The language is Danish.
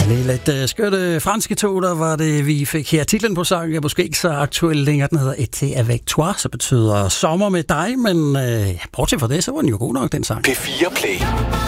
Lidt skønne franske toner var det, vi fik her. Titlen på sangen er måske ikke så aktuel længere. Den hedder Été avec toi, så betyder sommer med dig. Men bortset fra det, så var den jo god nok, den sang. P4 Play.